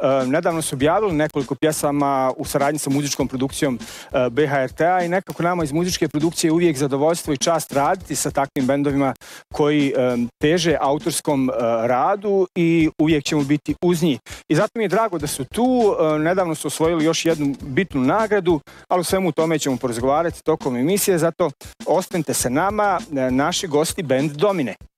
Nedavno su objavili nekoliko pjesama u saradnji sa muzičkom produkcijom BHRT-a i nekako nama iz muzičke produkcije je uvijek zadovoljstvo i čast raditi sa takvim bendovima koji teže autorskom radu i uvijek ćemo biti uz njih. I zato mi je drago da su tu. Nedavno su osvojili još jednu bitnu nagradu, ali u svemu tome ćemo porazgovarati tokom emisije, zato ostanite sa nama, naši gosti bend Domine.